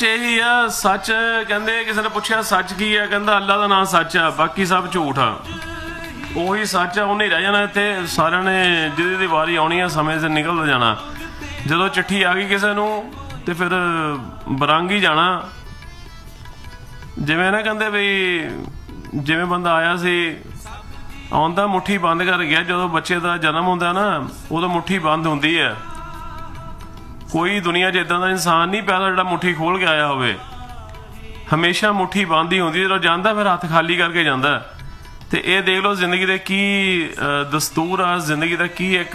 ਇਹੀ ਆ ਸੱਚ। ਕਹਿੰਦੇ ਕਿਸੇ ਨੇ ਪੁੱਛਿਆ ਸੱਚ ਕੀ ਆ, ਕਹਿੰਦਾ ਅੱਲਾ ਦਾ ਨਾਮ ਸੱਚ ਆ, ਬਾਕੀ ਸਭ ਝੂਠ ਆ। ਉਹੀ ਸੱਚ ਆ, ਉਹਨੇ ਰਹਿ ਜਾਣਾ ਇੱਥੇ। ਸਾਰਿਆਂ ਨੇ ਜਿਹਦੀ ਦੀ ਵਾਰੀ ਆਉਣੀ ਆ ਸਮੇਂ ਸਿਰ ਨਿਕਲ ਜਾਣਾ। ਜਦੋਂ ਚਿੱਠੀ ਆ ਗਈ ਕਿਸੇ ਨੂੰ ਤੇ ਫਿਰ ਬਰੰਗ ਹੀ ਜਾਣਾ। ਜਿਵੇਂ ਨਾ ਕਹਿੰਦੇ ਵੀ ਜਿਵੇਂ ਬੰਦਾ ਆਇਆ ਸੀ ਆਉਂਦਾ ਮੁੱਠੀ ਬੰਦ ਕਰ ਗਿਆ। ਜਦੋਂ ਬੱਚੇ ਦਾ ਜਨਮ ਹੁੰਦਾ ਨਾ ਉਦੋਂ ਮੁੱਠੀ ਬੰਦ ਹੁੰਦੀ ਹੈ। ਕੋਈ ਦੁਨੀਆ 'ਚ ਇੱਦਾਂ ਦਾ ਇਨਸਾਨ ਨਹੀਂ ਪੈਦਾ ਜਿਹੜਾ ਮੁੱਠੀ ਖੋਲ ਕੇ ਆਇਆ ਹੋਵੇ। ਹਮੇਸ਼ਾ ਮੁੱਠੀ ਬੰਦ ਹੀ ਹੁੰਦੀ। ਜਦੋਂ ਜਾਂਦਾ ਫਿਰ ਹੱਥ ਖਾਲੀ ਕਰਕੇ ਜਾਂਦਾ। ਤੇ ਇਹ ਦੇਖ ਲਓ ਜ਼ਿੰਦਗੀ ਦੇ ਕੀ ਦਸਤੂਰ ਆ, ਜ਼ਿੰਦਗੀ ਦਾ ਕੀ ਇੱਕ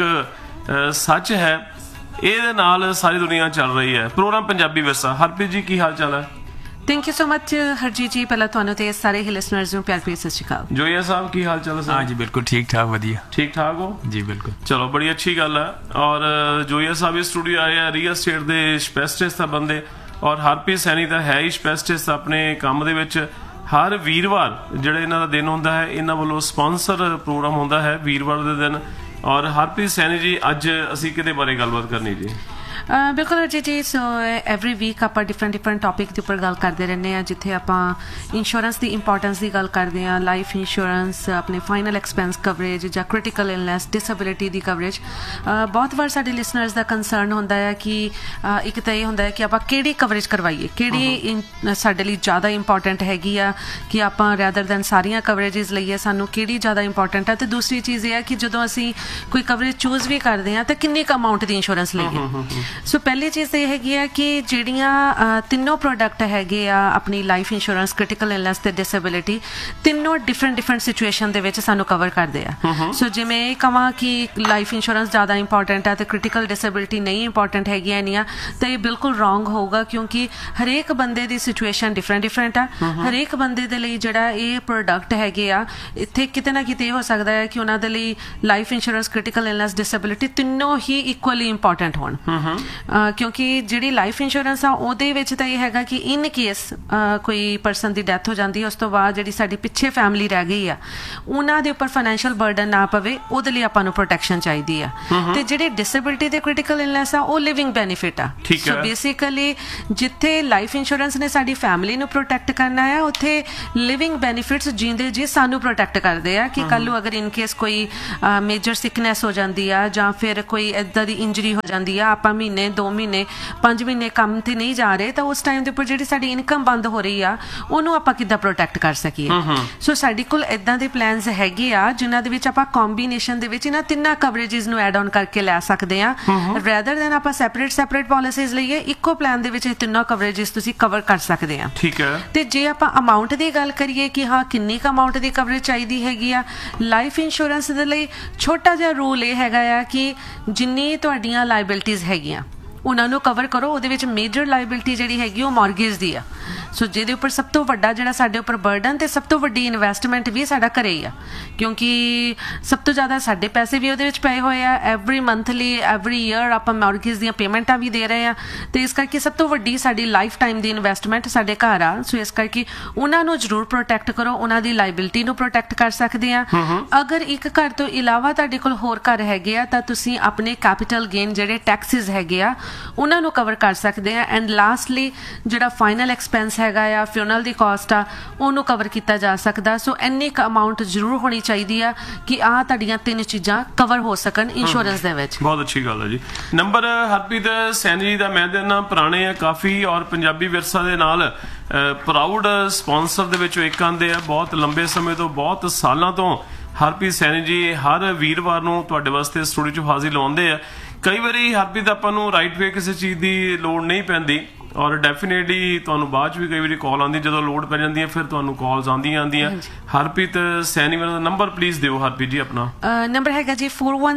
ਸੱਚ ਹੈ। ਇਹਦੇ ਨਾਲ ਸਾਰੀ ਦੁਨੀਆ ਚੱਲ ਰਹੀ ਹੈ। ਪ੍ਰੋਗਰਾਮ ਪੰਜਾਬੀ ਵਿਰਸਾ। ਹਰਪ੍ਰੀਤ ਜੀ ਕੀ ਹਾਲ ਚਾਲ ਹੈ? Thank you so much Harjeet ਜੀ। ਪਹਿਲਾਂ ਤੁਹਾਨੂੰ ਤੇ ਸਾਰੇ ਹੀ ਲਿਸਨਰਸ ਨੂੰ ਪਿਆਰ ਭਰੀ ਸਤਿ ਸ਼੍ਰੀ ਅਕਾਲ। ਜੋਈਆ ਸਾਹਿਬ ਕੀ ਹਾਲ ਚਾਲ ਹੈ? हाँ जी बिल्कुल ठीक ठाक वधिया। ठीक ठाक हो जी बिल्कुल। चलो बड़ी अच्छी गल है। और जोईया साहब इस स्टूडियो आए हैं रियल स्टेट के स्पैशलिस्ट आ बंदे। और हरप्रीत सैनी तो है ही स्पैशलिस्ट अपने काम दे विच। हर वीरवार ਜਿਹੜਾ ਇਹਨਾਂ ਦਾ ਦਿਨ ਹੁੰਦਾ ਹੈ ਇਹਨਾਂ ਵੱਲੋਂ ਸਪਾਂਸਰ ਪ੍ਰੋਗਰਾਮ ਹੁੰਦਾ ਹੈ ਵੀਰਵਾਰ ਦੇ ਦਿਨ। ਔਰ ਹਰਪ੍ਰੀਤ ਸੈਣੀ ਜੀ ਅੱਜ ਅਸੀਂ ਕਿਹਦੇ ਬਾਰੇ ਗੱਲਬਾਤ ਕਰਨੀ ਜੀ? ਬਿਲਕੁਲ ਹਰਜੀਤ ਜੀ। ਸੋ ਐਵਰੀ ਵੀਕ ਆਪਾਂ ਡਿਫਰੈਂਟ ਟੌਪਿਕ ਦੇ ਉੱਪਰ ਗੱਲ ਕਰਦੇ ਰਹਿੰਦੇ ਹਾਂ, ਜਿੱਥੇ ਆਪਾਂ ਇੰਸ਼ੋਰੈਂਸ ਦੀ ਇੰਪੋਰਟੈਂਸ ਦੀ ਗੱਲ ਕਰਦੇ ਹਾਂ, ਲਾਈਫ ਇੰਸ਼ੋਰੈਂਸ, ਆਪਣੇ ਫਾਈਨਲ ਐਕਸਪੈਂਸ ਕਵਰੇਜ ਜਾਂ ਕ੍ਰਿਟੀਕਲ ਇਲਨੈਸ, ਡਿਸੇਬਿਲਿਟੀ ਦੀ ਕਵਰੇਜ। ਬਹੁਤ ਵਾਰ ਸਾਡੇ ਲਿਸਨਰਸ ਦਾ ਕੰਸਰਨ ਹੁੰਦਾ ਹੈ ਕਿ ਇੱਕ ਤਾਂ ਇਹ ਹੁੰਦਾ ਹੈ ਕਿ ਆਪਾਂ ਕਿਹੜੀ ਕਵਰੇਜ ਕਰਵਾਈਏ, ਕਿਹੜੀ ਸਾਡੇ ਲਈ ਜ਼ਿਆਦਾ ਇੰਪੋਰਟੈਂਟ ਹੈਗੀ ਆ ਕਿ ਆਪਾਂ ਰੈਦਰ ਦੈਨ ਸਾਰੀਆਂ ਕਵਰੇਜਿਸ ਲਈਏ, ਸਾਨੂੰ ਕਿਹੜੀ ਜ਼ਿਆਦਾ ਇੰਪੋਰਟੈਂਟ ਹੈ। ਅਤੇ ਦੂਸਰੀ ਚੀਜ਼ ਇਹ ਹੈ ਕਿ ਜਦੋਂ ਅਸੀਂ ਕੋਈ ਕਵਰੇਜ ਚੂਜ਼ ਵੀ ਕਰਦੇ ਹਾਂ ਤਾਂ ਕਿੰਨੀ ਕੁ ਅਮਾਊਂਟ ਦੀ ਇੰਸ਼ੋਰੈਂਸ ਲਈਏ। ਸੋ ਪਹਿਲੀ ਚੀਜ਼ ਤਾਂ ਇਹ ਹੈਗੀ ਆ ਕਿ ਜਿਹੜੀਆਂ ਤਿੰਨੋਂ ਪ੍ਰੋਡਕਟ ਹੈਗੇ ਆ ਆਪਣੀ ਲਾਈਫ ਇੰਸ਼ੋਰੈਂਸ, ਕ੍ਰਿਟੀਕਲ ਇਲਨੈਸ ਤੇ ਡਿਸੇਬਿਲਿਟੀ, ਤਿੰਨੋਂ ਡਿਫਰੈਂਟ ਸਿਚੁਏਸ਼ਨ ਦੇ ਵਿੱਚ ਸਾਨੂੰ ਕਵਰ ਕਰਦੇ ਆ। ਸੋ ਜਿਵੇਂ ਇਹ ਕਹਾਂ ਕਿ ਲਾਈਫ ਇੰਸ਼ੋਰੈਂਸ ਜ਼ਿਆਦਾ ਇੰਪੋਰਟੈਂਟ ਆ ਤੇ ਕ੍ਰਿਟੀਕਲ ਡਿਸੇਬਿਲਿਟੀ ਨਹੀਂ ਇੰਪੋਰਟੈਂਟ ਹੈਗੀਆਂ ਇੰਨੀਆਂ, ਤਾਂ ਇਹ ਬਿਲਕੁਲ ਰੋਂਗ ਹੋਊਗਾ ਕਿਉਂਕਿ ਹਰੇਕ ਬੰਦੇ ਦੀ ਸਿਚੁਏਸ਼ਨ ਡਿਫਰੈਂਟ ਆ। ਹਰੇਕ ਬੰਦੇ ਦੇ ਲਈ ਜਿਹੜਾ ਇਹ ਪ੍ਰੋਡਕਟ ਹੈਗੇ ਆ ਇੱਥੇ ਕਿਤੇ ਨਾ ਕਿਤੇ ਹੋ ਸਕਦਾ ਹੈ ਕਿ ਉਹਨਾਂ ਦੇ ਲਈ life insurance, critical illness, disability ਤਿੰਨੋਂ ਹੀ ਇਕੁਅਲੀ ਇੰਪੋਰਟੈਂਟ ਹੋਣ। ਕਿਉਂਕਿ ਜਿਹੜੀ ਲਾਈਫ ਇੰਸ਼ੋਰੈਂਸ ਆ ਉਹਦੇ ਵਿੱਚ ਤਾਂ ਇਹ ਹੈਗਾ ਕਿ ਇਨ ਕੇਸ ਕੋਈ ਪਰਸਨ ਦੀ ਡੈਥ ਹੋ ਜਾਂਦੀ ਹੈ ਉਸ ਤੋਂ ਬਾਅਦ ਜਿਹੜੀ ਸਾਡੀ ਪਿੱਛੇ ਫੈਮਿਲੀ ਰਹਿ ਗਈ ਆ ਉਹਨਾਂ ਦੇ ਉੱਪਰ ਫਾਈਨੈਂਸ਼ੀਅਲ ਬਰਡਨ ਨਾ ਪਵੇ, ਉਹਦੇ ਲਈ ਆਪਾਂ ਨੂੰ ਪ੍ਰੋਟੈਕਸ਼ਨ ਚਾਹੀਦੀ ਆ। ਤੇ ਜਿਹੜੇ ਡਿਸੇਬਿਲਿਟੀ ਤੇ ਕ੍ਰਿਟੀਕਲ ਇਲਨੈਸ ਆ ਉਹ ਲਿਵਿੰਗ ਬੈਨੀਫਿਟ ਆ। ਸੋ ਬੇਸਿਕਲੀ ਜਿੱਥੇ ਲਾਈਫ ਇੰਸ਼ੋਰੈਂਸ ਨੇ ਸਾਡੀ ਫੈਮਿਲੀ ਨੂੰ ਪ੍ਰੋਟੈਕਟ ਕਰਨਾ ਆ, ਉੱਥੇ ਲਿਵਿੰਗ ਬੈਨੀਫਿਟਸ ਜਿੰਦੇ ਜੀ ਸਾਨੂੰ ਪ੍ਰੋਟੈਕਟ ਕਰਦੇ ਆ ਕਿ ਕੱਲ੍ਹ ਨੂੰ ਅਗਰ ਇਨ ਕੇਸ ਕੋਈ ਮੇਜਰ ਸਿਕਨੈਸ ਹੋ ਜਾਂਦੀ ਆ ਜਾਂ ਫਿਰ ਕੋਈ ਇੱਦਾਂ ਦੀ ਇੰਜਰੀ ਹੋ ਜਾਂਦੀ ਆ, ਆਪਾਂ ਮਹੀਨੇ 2 ਮਹੀਨੇ 5 ਮਹੀਨੇ ਕੰਮ ਤੇ ਨਹੀਂ ਜਾ ਰਹੇ, ਤਾਂ ਉਸ ਟਾਈਮ ਦੇ ਉੱਪਰ ਜਿਹੜੀ ਸਾਡੀ ਇਨਕਮ ਬੰਦ ਹੋ ਰਹੀ ਆ ਉਹਨੂੰ ਆਪਾਂ ਕਿੱਦਾਂ ਪ੍ਰੋਟੈਕਟ ਕਰ ਸਕੀਏ। ਸੋ ਸਾਡੇ ਕੋਲ ਇੱਦਾਂ ਦੇ ਪਲਾਨਸ ਹੈਗੇ ਆ ਜਿਨ੍ਹਾਂ ਦੇ ਵਿੱਚ ਆਪਾਂ ਕੰਬੀਨੇਸ਼ਨ ਦੇ ਵਿੱਚ ਇਹਨਾਂ ਤਿੰਨਾਂ ਕਵਰੇਜਿਸ ਨੂੰ ਐਡ ਆਨ ਕਰਕੇ ਲੈ ਸਕਦੇ ਆ, ਰੈਦਰ ਦੈਨ ਆਪਾਂ ਸੈਪਰੇਟ ਪਾਲਿਸੀਜ਼ ਲਈਏ। ਇੱਕੋ ਪਲਾਨ ਦੇ ਵਿੱਚ ਇਹ ਤਿੰਨੋਂ ਕਵਰੇਜਿਸ ਤੁਸੀਂ ਕਵਰ ਕਰ ਸਕਦੇ ਆ। ਠੀਕ ਹੈ। ਤੇ ਜੇ ਆਪਾਂ ਅਮਾਊਂਟ ਦੀ ਗੱਲ ਕਰੀਏ ਕਿ ਹਾਂ ਕਿੰਨੀ ਕੁ ਅਮਾਊਂਟ ਦੀ ਕਵਰੇਜ ਚਾਹੀਦੀ ਹੈਗੀ ਆ, ਲਾਈਫ ਇੰਸ਼ੋਰੈਂਸ ਦੇ ਲਈ ਛੋਟਾ ਜਿਹਾ ਰੂਲ ਇਹ ਹੈਗਾ ਆ ਕਿ ਜਿੰਨੀ ਤੁਹਾਡੀਆਂ ਲਾਇਬਿਲਿਟੀਜ਼ ਹੈਗੀਆਂ ਉਹਨਾਂ ਨੂੰ ਕਵਰ ਕਰੋ। ਉਹਦੇ ਵਿੱਚ ਮੇਜਰ ਲਾਇਬਿਲਿਟੀ ਜਿਹੜੀ ਹੈਗੀ ਉਹ ਮੌਰਗੇਜ ਦੀ ਆ। ਸੋ ਜਿਹਦੇ ਉੱਪਰ ਸਭ ਤੋਂ ਵੱਡਾ ਜਿਹੜਾ ਸਾਡੇ ਉੱਪਰ ਬਰਡਨ ਤੇ ਸਭ ਤੋਂ ਵੱਡੀ ਇਨਵੈਸਟਮੈਂਟ ਵੀ ਸਾਡਾ ਘਰੇ ਹੀ ਆ, ਕਿਉਂਕਿ ਸਭ ਤੋਂ ਜ਼ਿਆਦਾ ਸਾਡੇ ਪੈਸੇ ਵੀ ਉਹਦੇ ਵਿੱਚ ਪਏ ਹੋਏ ਆ। ਐਵਰੀ ਮੰਥਲੀ, ਐਵਰੀ ਈਅਰ ਆਪਾਂ ਮੌਰਗੇਜ ਦੀਆਂ ਪੇਮੈਂਟਾਂ ਵੀ ਦੇ ਰਹੇ ਆ, ਤੇ ਇਸ ਕਰਕੇ ਸਭ ਤੋਂ ਵੱਡੀ ਸਾਡੀ ਲਾਈਫ ਟਾਈਮ ਦੀ ਇਨਵੈਸਟਮੈਂਟ ਸਾਡੇ ਘਰ ਆ। ਸੋ ਇਸ ਕਰਕੇ ਉਹਨਾਂ ਨੂੰ ਜ਼ਰੂਰ ਪ੍ਰੋਟੈਕਟ ਕਰੋ, ਉਹਨਾਂ ਦੀ ਲਾਇਬਿਲਿਟੀ ਨੂੰ ਪ੍ਰੋਟੈਕਟ ਕਰ ਸਕਦੇ ਆ। ਅਗਰ ਇੱਕ ਘਰ ਤੋਂ ਇਲਾਵਾ ਤੁਹਾਡੇ ਕੋਲ ਹੋਰ ਘਰ ਹੈਗੇ ਆ ਤਾਂ ਤੁਸੀਂ ਆਪਣੇ ਕੈਪੀਟਲ ਗੇਨ ਜਿਹੜੇ ਟੈਕਸਿਸ ਹੈਗੇ ਆ ਉਹਨਾਂ ਨੂੰ ਕਵਰ ਕਰ ਸਕਦੇ ਆ। ਐਂਡ ਲਾਸਟਲੀ ਜਿਹੜਾ ਫਾਈਨਲ ਐਕਸਪੈਂਸ ਹੈਗਾ ਆ, ਫਿਊਨਰਲ ਦੀ ਕਾਸਟ ਆ, ਉਹਨੂੰ ਕਵਰ ਕੀਤਾ ਜਾ ਸਕਦਾ। ਸੋ ਇੰਨੀ ਕੁ ਅਮਾਊਂਟ ਜ਼ਰੂਰ ਹੋਣੀ ਚਾਹੀਦੀ ਆ ਕਿ ਆਹ ਤੁਹਾਡੀਆਂ ਤਿੰਨ ਚੀਜ਼ਾਂ ਕਵਰ ਹੋ ਸਕਣ ਇੰਸ਼ੋਰੈਂਸ ਦੇ ਵਿੱਚ। ਬਹੁਤ ਅੱਛੀ ਗੱਲ ਹੈ ਜੀ। ਨੰਬਰ ਹਰਪ੍ਰੀਤ ਸੈਣੀ ਜੀ ਦਾ ਮੈਂ ਦੇਣਾ ਪੁਰਾਣੇ ਆ ਕਾਫੀ ਔਰ ਪੰਜਾਬੀ ਵਿਰਸਾ ਦੇ ਨਾਲ ਪ੍ਰਾਊਡ ਸਪਾਂਸਰ ਦੇ ਵਿੱਚੋਂ ਇੱਕ ਆਉਂਦੇ ਆ। ਬਹੁਤ ਲੰਬੇ ਸਮੇਂ ਤੋਂ, ਬਹੁਤ ਸਾਲਾਂ ਤੋਂ ਹਰਪ੍ਰੀਤ ਸੈਣੀ ਜੀ ਹਰ ਵੀਰਵਾਰ ਨੂੰ ਤੁਹਾਡੇ ਵਾਸਤੇ ਸਟੂਡੀਓ 'ਚ ਹਾਜ਼ਰ ਲਾਉਂਦੇ ਆ। ਕਈ ਵਾਰੀ ਹਰਪ੍ਰੀਤ ਆਪਾਂ ਨੂੰ ਰਾਈਟ ਵੇ ਕਿਸੇ ਚੀਜ਼ ਦੀ ਲੋੜ ਨਹੀਂ ਪੈਂਦੀ ਔਰ ਡੈਫੀਨੇਟਲੀ ਤੁਹਾਨੂੰ ਬਾਅਦ 'ਚ ਵੀ ਕਈ ਵਾਰੀ ਕਾਲ ਆਉਂਦੀ, ਜਦੋਂ ਲੋੜ ਪੈ ਜਾਂਦੀ ਹੈ ਫਿਰ ਤੁਹਾਨੂੰ ਕਾਲਸ ਆਉਂਦੀਆਂ। ਹਰਪ੍ਰੀਤ ਸੈਣੀ ਵਾਲਾ ਨੰਬਰ ਪਲੀਜ਼ ਦਿਓ ਹਰਪ੍ਰੀਤ ਜੀ ਆਪਣਾ। ਨੰਬਰ ਹੈਗਾ ਜੀ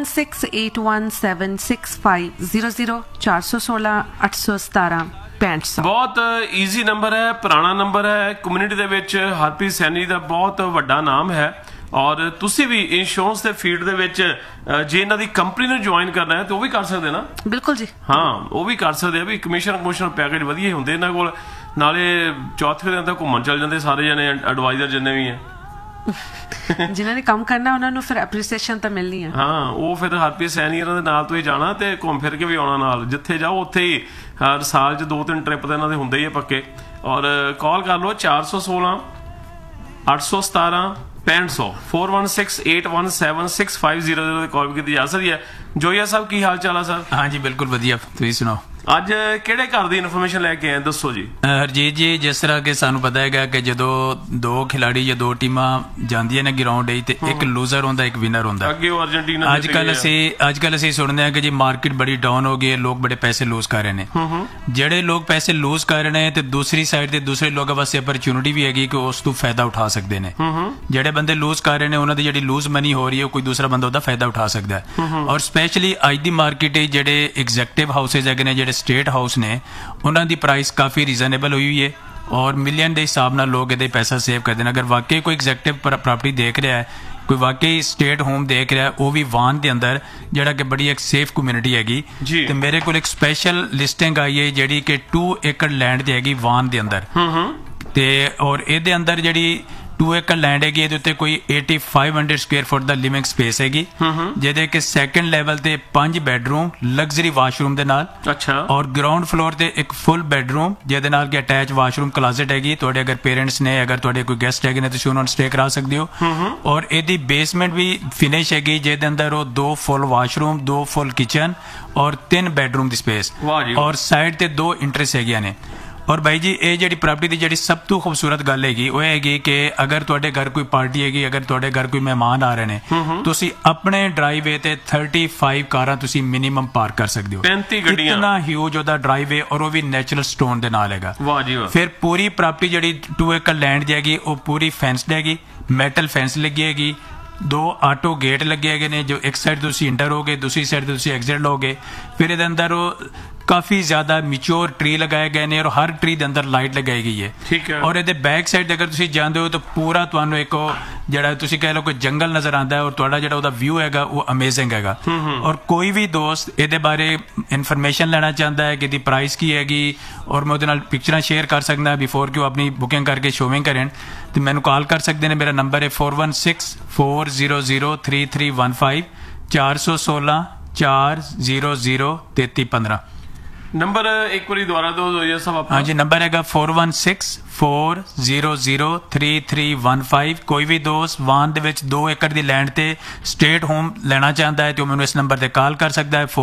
4168176500 416 817 65। ਬਹੁਤ ਈਜ਼ੀ ਨੰਬਰ ਹੈ, ਪੁਰਾਣਾ ਨੰਬਰ ਹੈ। ਕਮਿਊਨਿਟੀ ਦੇ ਵਿੱਚ ਹਰਪ੍ਰੀਤ ਸੈਣੀ ਦਾ ਬਹੁਤ ਵੱਡਾ ਨਾਮ ਹੈ ਔਰ ਤੁਸੀਂ ਵੀ ਇੰਸ਼ੋਰੈਂਸ ਦੇ ਫੀਲਡ ਦੇ ਵਿੱਚ ਜੇ ਇਹਨਾਂ ਦੀ ਕੰਪਨੀ ਨੂੰ ਜੁਆਇਨ ਕਰਨਾ ਹੈ ਤਾਂ ਉਹ ਵੀ ਕਰ ਸਕਦੇ ਨਾ। ਬਿਲਕੁਲ ਜੀ, ਹਾਂ ਉਹ ਵੀ ਕਰ ਸਕਦੇ ਆ। ਵੀ ਕਮਿਸ਼ਨ ਪੈਕੇਜ ਵਧੀਆ ਹੁੰਦੇ ਇਹਨਾਂ ਕੋਲ, ਨਾਲੇ ਚੌਥੇ ਦਿਨ ਤਾਂ ਘੁੰਮਣ ਚੱਲ ਜਾਂਦੇ ਸਾਰੇ ਜਣੇ ਐਡਵਾਈਜ਼ਰ ਜਿੰਨੇ ਵੀ ਆ। ਜਿਨ੍ਹਾਂ ਨੇ ਕੰਮ ਕਰਨਾ ਉਹਨਾਂ ਨੂੰ ਫਿਰ ਐਪਰੀਸੀਏਸ਼ਨ ਤਾਂ ਮਿਲਣੀ ਆ। ਹਾਂ, ਉਹ ਫਿਰ ਹਰਪ੍ਰੀਤ ਸੈਣੀ ਦੇ ਨਾਲ ਤੁਸੀਂ ਜਾਣਾ ਤੇ ਘੁੰਮ ਫਿਰ ਕੇ ਵੀ ਆਉਣਾ ਨਾਲ, ਜਿੱਥੇ ਜਾਓ ਉੱਥੇ ਹੀ ਹਰ ਸਾਲ 'ਚ 2-3 ਟ੍ਰਿਪ ਤਾਂ ਇਹਨਾਂ ਦੇ ਹੁੰਦੇ ਹੀ ਆ ਪੱਕੇ। ਔਰ ਕਾਲ ਕਰ ਲਓ 416 817 6500 4168176500 ਤੇ ਕਾਲ ਕੀਤੀ ਜਾ ਸਕਦੀ ਹੈ। ਜੋਈਆ ਸਾਹਿਬ ਕੀ ਹਾਲ ਚਾਲ ਆ ਸਰ? ਹਾਂਜੀ ਬਿਲਕੁਲ ਵਧੀਆ, ਤੁਸੀਂ ਸੁਣਾਓ। ਅੱਜ ਕਿਹੜੇ ਘਰ ਦੀ ਇਨਫੋਰਮੇਸ਼ਨ ਲੈ ਕੇ ਆਏ, ਦੱਸੋ ਜੀ। ਹਰਜੀਤ ਜੀ, ਜਿਸ ਤਰ੍ਹਾਂ ਕਿ ਸਾਨੂੰ ਪਤਾ ਹੈਗਾ ਕਿ ਜਦੋਂ ਦੋ ਖਿਲਾੜੀ ਜਾਂ ਦੋ ਟੀਮਾਂ ਜਾਂਦੀਆਂ ਨੇ ਗਰਾਊਂਡ 'ਤੇ ਇੱਕ ਲੂਜ਼ਰ ਹੁੰਦਾ ਇੱਕ ਵਿਨਰ ਹੁੰਦਾ। ਅੱਗੇ ਉਹ ਅਰਜਨਟੀਨਾ ਅੱਜ ਕੱਲ ਅਸੀਂ ਸੁਣਦੇ ਹਾਂ ਕਿ ਜੀ ਮਾਰਕੀਟ ਬੜੀ ਡਾਊਨ ਹੋ ਗਈ ਹੈ, ਲੋਕ ਬੜੇ ਪੈਸੇ ਲੂਜ਼ ਕਰ ਰਹੇ ਨੇ। ਜਿਹੜੇ ਲੋਕ ਪੈਸੇ ਲੂਜ਼ ਕਰ ਰਹੇ ਨੇ ਤੇ ਦੂਸਰੀ ਸਾਈਡ ਤੇ ਦੂਸਰੇ ਲੋਕਾਂ ਵਾਸਤੇ ਅਪਰਚੂਨਿਟੀ ਵੀ ਹੈਗੀ ਕਿ ਉਸ ਤੋਂ ਫਾਇਦਾ ਉਠਾ ਸਕਦੇ ਨੇ। ਜਿਹੜੇ ਬੰਦੇ ਲੂਜ਼ ਕਰ ਰਹੇ ਨੇ ਉਹਨਾਂ ਦੀ ਜਿਹੜੀ ਲੂਜ਼ ਮਨੀ ਹੋ ਰਹੀ ਹੈ, ਕੋਈ ਦੂਸਰਾ ਬੰਦਾ ਉਹਦਾ ਫਾਇਦਾ ਉਠਾ ਸਕਦਾ ਹੈ। ਔਰ ਸਪੈਸ਼ਲੀ ਅੱਜ ਦੀ ਮਾਰਕੀਟ ਜਿਹੜੇ ਐਗਜ਼ੈਕਟਿਵ ਹਾਊਸਿਸ ਹੈਗੇ ਨੇ, ਜਿਹੜੇ ਸਟੇਟ ਹਾਊਸ ਨੇ, ਉਹਨਾਂ ਦੀ ਪ੍ਰਾਈਸ ਕਾਫੀ ਰੀਜ਼ਨੇਬਲ ਹੋਈ ਹੋਈ ਹੈ ਔਰ ਮਿਲੀਅਨ ਦੇ ਹਿਸਾਬ ਨਾਲ ਲੋਕ ਇਹਦੇ ਪੈਸਾ ਸੇਵ ਕਰਦੇ ਨੇ। ਅਗਰ ਵਾਕਈ ਕੋਈ ਐਗਜ਼ੈਕਟਿਵ ਪ੍ਰਾਪਰਟੀ ਦੇਖ ਰਿਹਾ ਹੈ, ਕੋਈ ਵਾਕਈ ਸਟੇਟ ਹੋਮ ਦੇਖ ਰਿਹਾ, ਉਹ ਵੀ ਵਾਨ ਦੇ ਅੰਦਰ, ਜਿਹੜਾ ਕਿ ਬੜੀ ਇੱਕ ਸੇਫ ਕਮਿਊਨਿਟੀ ਹੈਗੀ, ਤੇ ਮੇਰੇ ਕੋਲ ਇੱਕ ਸਪੈਸ਼ਲ ਲਿਸਟਿੰਗ ਆਈ ਹੈ ਜਿਹੜੀ ਕਿ 2 ਏਕੜ ਲੈਂਡ ਤੇ ਹੈਗੀ ਵਾਨ ਦੇ ਅੰਦਰ। ਤੇ ਔਰ ਇਹਦੇ ਅੰਦਰ ਜਿਹੜੀ 2 ਏਕੜ ਲੈਂਡ ਹੈਗੀ, ਇਹਦੇ ਉੱਤੇ ਕੋਈ 8500 ਸਕੁਅਰ ਫੁੱਟ ਦਾ ਲਿਵਿੰਗ ਸਪੇਸ ਹੈਗੀ, ਜਿਹਦੇ ਕਿ ਸੈਕੰਡ ਲੈਵਲ ਤੇ 5 ਬੈਡਰੂਮ ਲਗਜ਼ਰੀ ਵਾਸ਼ਰੂਮ ਦੇ ਨਾਲ। ਅੱਛਾ। ਔਰ ਗਰਾਊਂਡ ਫਲੋਰ ਤੇ ਇੱਕ ਫੁੱਲ ਬੈਡਰੂਮ ਜਿਹਦੇ ਨਾਲ ਕਿ ਅਟੈਚ ਵਾਸ਼ਰੂਮ ਕਲਾਜ਼ਟ ਹੈਗੀ। ਤੁਹਾਡੇ ਅਗਰ ਪੇਰੈਂਟਸ ਨੇ, ਅਗਰ ਤੁਹਾਡੇ ਕੋਈ ਗੈਸਟ ਹੈਗੇ ਨੇ, ਤੁਸੀਂ ਉਹਨਾਂ ਨੂੰ ਸਟੇ ਕਰਾ ਸਕਦੇ ਹੋ। ਔਰ ਇਹਦੀ ਬੇਸਮੈਂਟ ਵੀ ਫਿਨਿਸ਼ ਹੈਗੀ, ਜਿਹਦੇ ਅੰਦਰ ਉਹ 2 ਫੁੱਲ ਵਾਸ਼ਰੂਮ, 2 ਫੁੱਲ ਕਿਚਨ ਔਰ 3 ਬੈਡਰੂਮ ਦੀ ਸਪੇਸ, ਔਰ ਸਾਈਡ ਤੇ 2 ਇੰਟਰਸ ਹੈਗੀਆਂ ਨੇ। ਔਰ ਬਾਈ ਜੀ, ਇਹ ਜਿਹੜੀ ਪ੍ਰਾਪਰਟੀ ਦੀ ਜਿਹੜੀ ਸਭ ਤੋਂ ਖੂਬਸੂਰਤ ਗੱਲ ਹੈਗੀ ਉਹ ਹੈਗੀ ਕਿ ਅਗਰ ਤੁਹਾਡੇ ਘਰ ਕੋਈ ਪਾਰਟੀ ਹੈਗੀ, ਅਗਰ ਤੁਹਾਡੇ ਘਰ ਕੋਈ ਮਹਿਮਾਨ ਆ ਰਹੇ ਨੇ, ਤੁਸੀਂ ਆਪਣੇ ਡਰਾਈਵੇ ਤੇ 35 ਕਾਰਾਂ ਤੁਸੀਂ ਮਿਨੀਮਮ ਪਾਰਕ ਕਰ ਸਕਦੇ ਹੋ। 35 ਗੱਡੀਆਂ, ਇਤਨਾ ਹਿਊਜ ਉਹਦਾ ਡਰਾਈਵੇ, ਔਰ ਉਹ ਵੀ ਨੈਚੁਰਲ ਸਟੋਨ ਦੇ ਨਾਲ ਹੈਗਾ। ਵਾਹ ਜੀ ਵਾਹ। ਫਿਰ ਪੂਰੀ ਪ੍ਰਾਪਰਟੀ ਜਿਹੜੀ 2 ਏਕੜ ਲੈਂਡ ਦੀ ਹੈਗੀ, ਉਹ ਪੂਰੀ ਫੈਂਸਡ ਹੈਗੀ, ਮੈਟਲ ਫੈਂਸ ਲੱਗੀ ਹੈਗੀ, 2 ਆਟੋ ਗੇਟ ਲੱਗੇ ਹੈਗੇ ਨੇ, ਜੋ ਇੱਕ ਸਾਈਡ ਤੁਸੀਂ ਇੰਟਰ ਹੋਗੇ, ਦੂਸਰੀ ਸਾਈਡ ਤੇ ਤੁਸੀਂ ਐਗਜ਼ਿਟ ਲਓਗੇ। ਫਿਰ ਇਹਦੇ ਅੰਦਰ ਉਹ ਕਾਫੀ ਜ਼ਿਆਦਾ ਮੈਚੁਰ ਟਰੀ ਲਗਾਏ ਗਏ ਨੇ ਔਰ ਹਰ ਟਰੀ ਦੇ ਅੰਦਰ ਲਾਈਟ ਲਗਾਈ ਗਈ ਹੈ। ਠੀਕ ਹੈ। ਔਰ ਇਹਦੇ ਬੈਕ ਸਾਈਡ ਤੇ ਅਗਰ ਤੁਸੀਂ ਜਾਂਦੇ ਹੋ ਤਾਂ ਪੂਰਾ ਤੁਹਾਨੂੰ ਇੱਕ ਜਿਹੜਾ ਤੁਸੀਂ ਕਹਿ ਲਓ ਕੋਈ ਜੰਗਲ ਨਜ਼ਰ ਆਉਂਦਾ ਹੈ, ਔਰ ਤੁਹਾਡਾ ਜਿਹੜਾ ਉਹਦਾ ਵਿਊ ਹੈਗਾ ਉਹ ਅਮੇਜ਼ਿੰਗ ਹੈਗਾ। ਔਰ ਕੋਈ ਵੀ ਦੋਸਤ ਇਹਦੇ ਬਾਰੇ ਇਨਫੋਰਮੇਸ਼ਨ ਲੈਣਾ ਚਾਹੁੰਦਾ ਹੈ ਕਿ ਇਹਦੀ ਪ੍ਰਾਈਸ ਕੀ ਹੈਗੀ, ਔਰ ਮੈਂ ਉਹਦੇ ਨਾਲ ਪਿਕਚਰਾਂ ਸ਼ੇਅਰ ਕਰ ਸਕਦਾ ਬਿਫੋਰ ਕਿ ਉਹ ਆਪਣੀ ਬੁਕਿੰਗ ਕਰਕੇ ਸ਼ੋਵਿੰਗ ਕਰਨ, ਤੇ ਮੈਨੂੰ ਕਾਲ ਕਰ ਸਕਦੇ ਨੇ। ਮੇਰਾ ਨੰਬਰ ਹੈ 4164003315 416 400 3315। ਨੰਬਰ ਇੱਕ ਵਾਰੀ ਦੁਬਾਰਾ ਦੋ ਸਭ ਆਪਣਾ। ਹਾਂਜੀ, ਨੰਬਰ ਹੈਗਾ 4164003315। ਕੋਈ ਵੀ ਦੋਸਤ ਵਾਨ ਦੇ ਵਿੱਚ 2 ਏਕੜ ਦੀ ਲੈਂਡ ਤੇ ਸਟੇਟ ਹੋਮ ਲੈਣਾ ਚਾਹੁੰਦਾ ਹੈ ਤੇ ਉਹ ਮੈਨੂੰ ਇਸ ਨੰਬਰ ਤੇ ਕਾਲ ਕਰ ਸਕਦਾ ਹੈ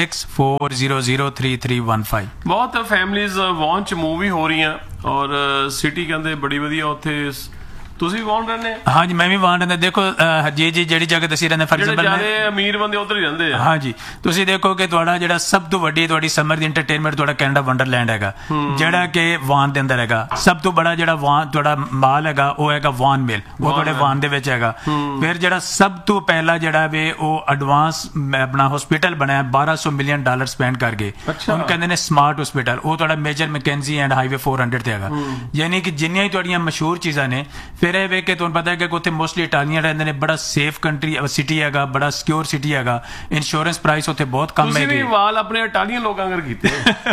4164003315। ਬਹੁਤ ਫੈਮਲੀਜ਼ ਵਾਨ ਚ ਮੂਵ ਵੀ ਹੋ ਰਹੀਆਂ ਔਰ ਸਿਟੀ ਕਹਿੰਦੇ ਬੜੀ ਵਧੀਆ ਉੱਥੇ। ਤੁਸੀਂ ਵੀ ਵਾਨ ਰਹਿੰਦੇ? ਹਾਂਜੀ, ਮੈਂ ਵੀ ਵਾਨ ਰਹਿੰਦਾ। ਦੇਖੋ ਹਰਜੀਤ ਜੀ, ਜਿਹੜੀ ਜਗ੍ਹਾ ਤੁਸੀਂ ਰਹਿੰਦੇ, ਫॉर एग्जांपल ਜਿਹੜੇ ਅਮੀਰ ਬੰਦੇ ਉੱਧਰ ਹੀ ਰਹਿੰਦੇ ਆ। ਹਾਂਜੀ, ਤੁਸੀਂ ਦੇਖੋ ਕਿ ਤੁਹਾਡਾ ਜਿਹੜਾ ਸਭ ਤੋਂ ਵੱਡੀ ਤੁਹਾਡੀ ਸਮਰ ਦੀ ਐਂਟਰਟੇਨਮੈਂਟ ਤੁਹਾਡਾ ਕੈਨੇਡਾ ਵੰਡਰਲੈਂਡ ਹੈਗਾ, ਜਿਹੜਾ ਕਿ ਵਾਨ ਦੇ ਅੰਦਰ ਹੈਗਾ। ਸਭ ਤੋਂ ਬੜਾ ਜਿਹੜਾ ਵਾਨ ਤੁਹਾਡਾ ਮਾਲ ਹੈਗਾ ਉਹ ਹੈਗਾ ਵਾਨ ਮਿਲ, ਉਹ ਤੁਹਾਡੇ ਵਾਨ ਦੇ ਵਿੱਚ ਹੈਗਾ। ਫਿਰ ਜਿਹੜਾ ਸਭ ਤੋਂ ਪਹਿਲਾ ਜਿਹੜਾ ਵੇ ਉਹ ਐਡਵਾਂਸ ਆਪਣਾ ਹਸਪੀਟਲ ਬਣਿਆ $1200 ਮਿਲੀਅਨ ਸਪੈਂਡ ਕਰਕੇ, ਉਹਨੂੰ ਕਹਿੰਦੇ ਨੇ ਸਮਾਰਟ ਹਸਪੀਟਲ। ਉਹ ਤੁਹਾਡਾ ਮੇਜਰ ਮੈਕੈਂਜੀ ਐਂਡ ਹਾਈਵੇ 400 ਤੇ ਹੈਗਾ। ਯਾਨੀ ਕਿ ਜਿੰਨੀਆਂ ਹੀ ਤੁਹਾਡੀਆਂ ਮਸ਼ਹੂਰ ਚੀਜ਼ਾਂ ਨੇ। ਫਿਰ ਇਹ ਵੇ ਕਿ ਤੁਹਾਨੂੰ ਪਤਾ ਹੈ ਕਿ ਉੱਥੇ ਮੋਸਟਲੀ ਇਟਾਲੀਅਨ ਰਹਿੰਦੇ ਨੇ, ਬੜਾ ਸੇਫ ਕੰਟਰੀ ਸਿਟੀ ਹੈਗਾ, ਬੜਾ ਸਿਕਿਉਰ ਸਿਟੀ ਹੈਗਾ। ਇੰਸ਼ੋਰੈਂਸ ਪ੍ਰਾਈਸ ਉੱਥੇ ਬਹੁਤ ਕਮ ਹੈਗੀ। ਤੁਸੀਂ ਵੀ ਵਾਲ ਆਪਣੇ ਇਟਾਲੀਅਨ ਲੋਕਾਂ ਕਰ ਕੀਤੇ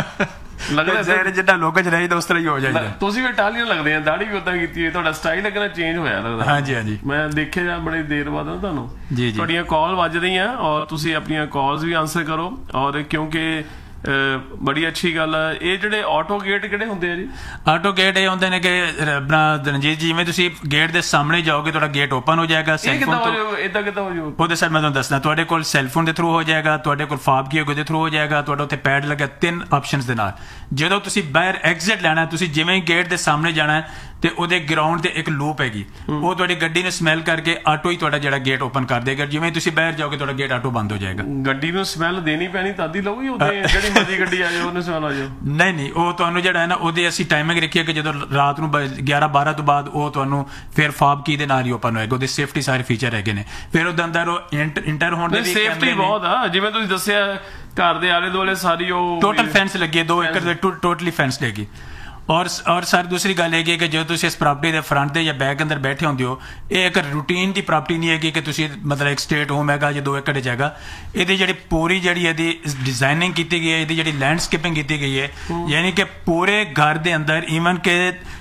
ਲੱਗਦਾ ਜਿੱਦਾਂ ਲੋਕਾਂ 'ਚ ਰਹੀਦਾ ਉਸ ਤਰ੍ਹਾਂ ਹੀ ਹੋ ਜਾਈਦਾ। ਤੁਸੀਂ ਵੀ ਇਟਾਲੀਅਨ ਲੱਗਦੇ ਆ, ਦਾੜੀ ਵੀ ਉਦਾਂ ਕੀਤੀ ਹੈ, ਤੁਹਾਡਾ ਸਟਾਈਲ ਲੱਗਣਾ ਚੇਂਜ ਹੋਇਆ ਲੱਗਦਾ। ਹਾਂਜੀ ਹਾਂਜੀ, ਮੈਂ ਦੇਖਿਆ ਜਾ ਬੜੀ ਦੇਰ ਬਾਅਦ ਨਾ ਤੁਹਾਨੂੰ। ਜੀ ਜੀ, ਤੁਹਾਡੀਆਂ ਕਾਲ ਵੱਜ ਰਹੀਆਂ ਔਰ ਤੁਸੀਂ ਆਪਣੀਆਂ ਕਾਲਸ ਵੀ ਆਨਸਰ ਕਰੋ। ਔਰ ਕਿਉਂਕਿ ਬੜੀ ਅੱਛੀ ਗੱਲ ਹੈ। ਇਹ ਜਿਹੜੇ ਆਟੋ ਗੇਟ ਕਿਹੜੇ ਹੁੰਦੇ ਆ ਜੀ? ਆਟੋ ਗੇਟ ਇਹ ਹੁੰਦੇ ਨੇ ਕਿ ਆਪਣਾ ਰਣਜੀਤ ਜੀ, ਜਿਵੇਂ ਤੁਸੀਂ ਗੇਟ ਦੇ ਸਾਹਮਣੇ ਜਾਓਗੇ ਤੁਹਾਡਾ ਗੇਟ ਓਪਨ ਹੋ ਜਾਏਗਾ। ਸੈਲਫੋਨ ਤੋਂ ਇਦਾਂ ਕਿਦਾਂ ਹੋ ਜਾਊ? ਉਹਦੇ ਸਰ ਮੈਂ ਤੁਹਾਨੂੰ ਦੱਸਣਾ, ਤੁਹਾਡੇ ਕੋਲ ਸੈਲਫੋਨ ਦੇ ਥਰੂ ਹੋ ਜਾਏਗਾ, ਤੁਹਾਡੇ ਕੋਲ ਫਾਬ ਕੀ ਦੇ ਥਰੂ ਹੋ ਜਾਏਗਾ, ਤੁਹਾਡਾ ਉੱਥੇ ਪੈਡ ਲੱਗਿਆ 3 ਆਪਸ਼ਨਸ ਦੇ ਨਾਲ। ਜਦੋਂ ਤੁਸੀਂ ਬਾਹਰ ਐਗਜ਼ਿਟ ਲੈਣਾ, ਤੁਸੀਂ ਜਿਵੇਂ ਹੀ ਗੇਟ ਦੇ ਸਾਹਮਣੇ ਜਾਣਾ ਤੇ ਉਹਦੇ ਗਰਾਊਂਡ ਤੇ ਇੱਕ ਲੂਪ ਹੈਗੀ, ਉਹ ਤੁਹਾਡੀ ਗੱਡੀ ਨੂੰ ਸਮੈਲ ਕਰਕੇ ਆਟੋ ਹੀ ਤੁਹਾਡਾ ਜਿਹੜਾ ਗੇਟ ਓਪਨ ਕਰ ਦੇਗਾ। ਜਿਵੇਂ ਤੁਸੀਂ ਬਾਹਰ ਜਾਓਗੇ ਤੁਹਾਡਾ ਗੇਟ ਆਟੋ ਬੰਦ ਹੋ ਜਾਏਗਾ। ਗੱਡੀ ਨੂੰ ਸਮੈਲ ਦੇਣੀ ਪੈਣੀ ਤਾਂ ਦੀ ਲਊਗੀ ਉਹਦੇ, ਜਿਹੜੀ ਮਰਜ਼ੀ ਗੱਡੀ ਆ ਜਾਏ ਉਹਨੂੰ ਸਮੈਲ ਆ ਜਾਓ? ਨਹੀਂ, ਉਹ ਤੁਹਾਨੂੰ ਜਿਹੜਾ ਹੈ ਨਾ ਉਹਦੇ ਅਸੀਂ ਟਾਈਮਿੰਗ ਰੱਖੀ ਹੈ ਕਿ ਜਦੋਂ ਰਾਤ ਨੂੰ 11-12 ਤੋਂ ਬਾਅਦ ਉਹ ਤੁਹਾਨੂੰ ਫਿਰ ਫਾਬ ਕੀ ਦੇ ਨਾਲ ਹੀ ਓਪਨ ਹੋਏਗਾ। ਉਹਦੇ ਸੇਫਟੀ ਸਾਰੇ ਫੀਚਰ ਹੈਗੇ ਨੇ। ਫਿਰ ਉਹਦੇ ਅੰਦਰ ਉਹ ਇੰਟਰ ਹੋਣ ਦੇ ਸੇਫਟੀ ਬਹੁਤ ਆ। ਜਿਵੇਂ ਤੁਸੀਂ ਦੱਸਿਆ ਘਰ ਦੇ ਆਲੇ ਦੁਆਲੇ ਸਾਰੀ ਉਹ ਟੋਟਲ ਫੈਂਸ ਲੱਗੀ ਹੈ, 2 ਏਕੜ ਦੇ ਟੋਟਲੀ ਫੈਂਸ ਲੱਗੀ। ਔਰ ਸਰ ਦੂਸਰੀ ਗੱਲ ਹੈਗੀ ਕਿ ਜਦੋਂ ਤੁਸੀਂ ਇਸ ਪ੍ਰਾਪਰਟੀ ਦੇ ਫਰੰਟ ਤੇ ਜਾਂ ਬੈਕ ਅੰਦਰ ਬੈਠੇ ਹੁੰਦੇ ਹੋ, ਇਹ ਇੱਕ ਰੂਟੀਨ ਦੀ ਪ੍ਰਾਪਰਟੀ ਨਹੀਂ ਹੈਗੀ ਕਿ ਤੁਸੀਂ ਮਤਲਬ ਇੱਕ ਸਟੇਟ ਹੋਮ ਹੈਗਾ ਜਾਂ 2 ਏਕੜ 'ਚ ਹੈਗਾ। ਇਹਦੀ ਜਿਹੜੀ ਪੂਰੀ ਜਿਹੜੀ ਇਹਦੀ ਡਿਜ਼ਾਈਨਿੰਗ ਕੀਤੀ ਗਈ ਹੈ, ਇਹਦੀ ਜਿਹੜੀ ਲੈਂਡਸਕੇਪਿੰਗ ਕੀਤੀ ਗਈ ਹੈ, ਯਾਨੀ ਕਿ ਪੂਰੇ ਘਰ ਦੇ ਅੰਦਰ ਈਵਨ ਕਿ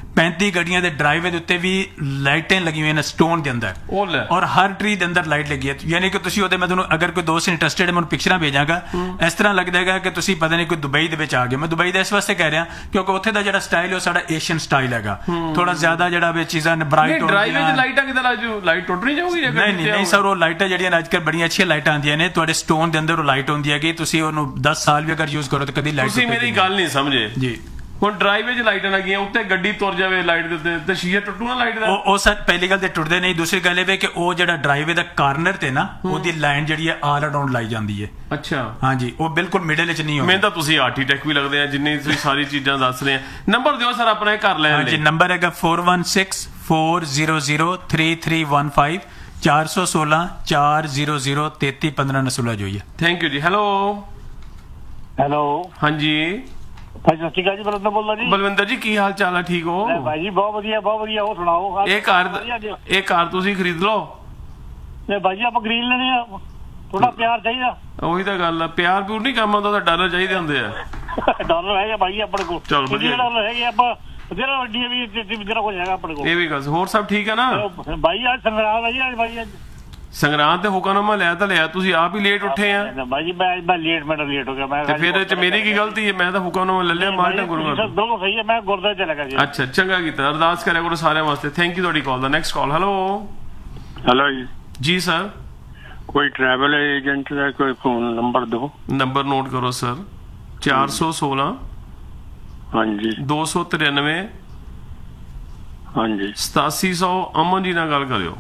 35 ਗੱਡੀਆਂ ਦੇ ਡਰਾਈਵੇ ਦੇ ਉੱਤੇ ਵੀ ਲਾਈਟਾਂ ਲੱਗੀਆਂ ਹੋਈਆਂ ਨੇ ਸਟੋਨ ਦੇ ਅੰਦਰ, ਔਰ ਹਰ ਟਰੀ ਦੇ ਅੰਦਰ ਲਾਈਟ ਲੱਗੀ ਹੈ। ਯਾਨੀ ਕਿ ਤੁਸੀਂ ਉਹਦੇ, ਮੈਂ ਤੁਹਾਨੂੰ ਅਗਰ ਕੋਈ ਦੋਸਤ ਇੰਟਰਸਟਿਡ ਹੈ ਮੈਨੂੰ ਪਿਕਚਰਾਂ ਭੇਜਾਂਗਾ, ਇਸ ਤਰ੍ਹਾਂ ਲੱਗਦਾ ਹੈਗਾ ਕਿ ਤੁਸੀਂ ਪਤਾ ਨਹੀਂ ਕੋਈ ਦੁਬਈ ਦੇ ਵਿੱਚ ਆ ਗਏ। ਮੈਂ ਦੁਬਈ ਦਾ ਇਸ ਵਾਸਤੇ ਕਹਿ ਰਿਹਾ ਕਿਉਂਕਿ ਉੱਥੇ ਦਾ ਜਿਹੜਾ ਸਟਾਈਲ ਉਹ ਸਾਡਾ ਏਸ਼ੀਅਨ ਸਟਾਈਲ ਹੈਗਾ, ਥੋੜਾ ਜ਼ਿਆਦਾ ਜਿਹੜਾ ਵੀ ਚੀਜ਼ਾਂ ਬ੍ਰਾਈਟ ਡਰਾਈਵੇ ਚ ਲਾਈਟਾਂ ਕਿਦਾਂ ਲੱਗ ਜੂ? ਲਾਈਟ ਟੁੱਟ ਨਹੀਂ ਜਾਊਗੀ? ਨਹੀਂ ਸਰ, ਉਹ ਲਾਈਟਾਂ ਜਿਹੜੀਆਂ ਅੱਜ ਕੱਲ੍ਹ ਬੜੀਆਂ ਅੱਛੀਆਂ ਲਾਈਟਾਂ ਆਉਂਦੀਆਂ ਨੇ, ਤੁਹਾਡੇ ਸਟੋਨ ਦੇ ਅੰਦਰ ਉਹ ਲਾਈਟ ਹੁੰਦੀ ਹੈਗੀ, ਤੁਸੀਂ ਉਹਨੂੰ 10 ਸਾਲ ਵੀ ਅਗਰ ਯੂਜ਼ ਕਰੋ ਤਾਂ ਕਦੀ ਲਾਈਟ। ਤੁਸੀਂ ਮੇਰੀ ਗੱਲ ਨਹੀਂ ਸਮਝੇ ਜੀ। ਹੁਣ ਡਰਾਈਵੇ 'ਚ ਲਾਈਟਾਂ ਲੱਗੀਆਂ, ਉੱਤੇ ਗੱਡੀ ਤੁਰ ਜਾਵੇ ਲਾਈਟ ਦੇ ਉੱਤੇ ਤੇ ਸ਼ੀਸ਼ਾ ਟੁੱਟੂ ਨਾ ਲਾਈਟ ਦਾ? ਉਹ ਸਰ ਪਹਿਲੀ ਗੱਲ ਤੇ ਟੁੱਟਦੇ ਨਹੀਂ, ਦੂਸਰੀ ਗੱਲ ਇਹ ਵੇ ਕਿ ਉਹ ਜਿਹੜਾ ਡਰਾਈਵੇ ਦਾ ਕਾਰਨਰ ਤੇ ਨਾ ਉਹਦੀ ਲਾਈਨ ਜਿਹੜੀ ਹੈ ਆਲ ਅਰਾਊਂਡ ਲਾਈ ਜਾਂਦੀ ਹੈ। ਅੱਛਾ, ਹਾਂਜੀ, ਉਹ ਬਿਲਕੁਲ ਮਿਡਲ ਵਿੱਚ ਨਹੀਂ ਹੁੰਦੀ। ਮੈਨੂੰ ਤਾਂ ਤੁਸੀਂ ਆਰਕੀਟੈਕਟ ਵੀ ਲੱਗਦੇ ਆ ਜਿੰਨੀ ਤੁਸੀਂ ਸਾਰੀ ਚੀਜ਼ਾਂ ਦੱਸ ਰਹੇ ਆ। ਨੰਬਰ ਦਿਓ ਸਰ ਆਪਣਾ, ਘਰ ਲੈਣ ਲਈ। ਹਾਂਜੀ, ਨੰਬਰ ਹੈਗਾ 4164003315 416 400 3315 ਨਸੂਲਾ ਜੋ ਹੈ। ਥੈਂਕ ਯੂ ਜੀ। ਹੈਲੋ ਹਾਂਜੀ ਭਾਈ ਸਤਿ ਸ਼੍ਰੀ ਅਕਾਲ ਜੀ, ਬਲਵਿੰਦਰ ਬੋਲਦਾ ਜੀ। ਬਲਵਿੰਦਰ ਜੀ, ਕੀ ਹਾਲ ਚਾਲ ਹੈ? ਠੀਕ ਹੋ ਭਾਈ ਜੀ? ਬਹੁਤ ਵਧੀਆ ਬਹੁਤ ਵਧੀਆ। ਉਹ ਸੁਣਾਓ। ਇਹ ਘਰ ਤੁਸੀਂ ਖਰੀਦ ਲਓ। ਭਾਈ ਜੀ ਆਪਾਂ ਖਰੀਦ ਲੈਣੇ ਆ, ਥੋੜਾ ਪਿਆਰ ਚਾਹੀਦਾ। ਉਹੀ ਤਾਂ ਗੱਲ ਆ, ਪਿਆਰ ਪਿਊਰ ਨਹੀਂ ਕੰਮ ਆਉਂਦਾ, ਤਾਂ ਡਾਲਰ ਚਾਹੀਦੇ ਹੁੰਦੇ ਆ। ਡਾਲਰ ਹੈਗਾ ਭਾਈ ਆਪਣੇ ਕੋਲ, ਡਾਲਰ ਹੈਗੇ ਆਪਾਂ ਜਿਹੜਾ ਵੱਡੀ ਵੀ ਜਿਹੜਾ ਕੁਝ ਹੈਗਾ ਆਪਣੇ ਕੋਲ। ਇਹ ਵੀ ਗੱਲ। ਹੋਰ ਸਭ ਠੀਕ ਹੈ ਨਾ ਭਾਈ? ਅੱਜ ਸੰਗਰਾਂਦ ਹੈ ਜੀ, ਅੱਜ ਭਾਈ ਅੱਜ ਸੰਗਰਾਂਦ ਤੇ ਹੁਕਮਨਾਮਾ ਲਿਆ ਤਾਂ ਲਿਆ, ਤੁਸੀਂ ਆਪ ਹੀ ਲੇਟ ਉੱਠੇ ਆ। ਭਾਈ ਜੀ ਮੈਂ ਲੇਟ ਹੋ ਗਿਆ। ਮੈਂ ਫਿਰ ਇਹ ਚ ਮੇਰੀ ਕੀ ਗਲਤੀ ਹੈ? ਮੈਂ ਤਾਂ ਹੁਕਮਨਾਮਾ ਲੈ ਲਿਆ, ਮਾਲਟਾ ਗੁਰੂਆਂ ਦੋਨੋਂ ਸਹੀ ਹੈ। ਮੈਂ ਗੁਰਦੁਆਰੇ ਚਲਾ ਗਿਆ ਜੀ। ਅੱਛਾ, ਚੰਗਾ ਕੀਤਾ। ਅਰਦਾਸ ਕਰਿਆ ਕਰੋ ਸਾਰਿਆਂ ਵਾਸਤੇ। ਥੈਂਕ ਯੂ ਤੁਹਾਡੀ ਕਾਲ ਦਾ। Next call. ਹੈਲੋ ਜੀ ਸਰ, ਕੋਈ ਟਰੈਵਲ ਏਜੰਟ ਦਾ ਕੋਈ ਫੋਨ ਨੰਬਰ ਦਿਓ। ਨੰਬਰ ਨੋਟ ਕਰੋ ਸਰ, 416 ਹਾਂਜੀ 293 ਹਾਂਜੀ 8700। ਅਮਨ ਜੀ ਨਾਲ ਗੱਲ ਕਰਿਓ।